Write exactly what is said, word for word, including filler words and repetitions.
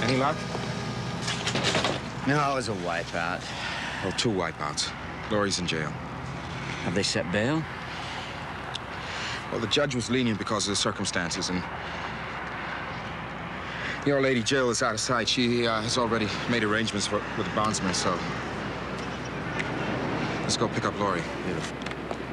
Any luck? No, it was a wipeout. Well, two wipeouts. Laurie's in jail. Have they set bail? Well, the judge was lenient because of the circumstances, and the old lady Jill is out of sight. She uh, has already made arrangements for, with the bondsman, so let's go pick up Laurie. Beautiful.